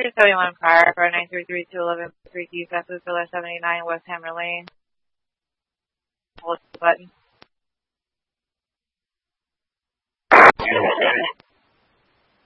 71 prior for 933-211 3 East, South Pillar 79, West Hammer Lane. Hold the button.